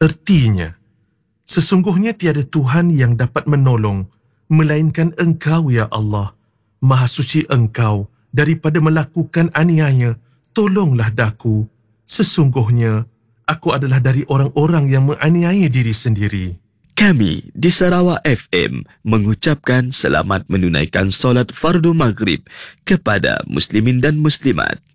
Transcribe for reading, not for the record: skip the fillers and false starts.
Ertinya, sesungguhnya tiada Tuhan yang dapat menolong melainkan Engkau, ya Allah. Maha suci Engkau daripada melakukan aniaya. Tolonglah daku. Sesungguhnya, aku adalah dari orang-orang yang menganiaya diri sendiri. Kami di Sarawak FM mengucapkan selamat menunaikan solat fardu maghrib kepada muslimin dan muslimat.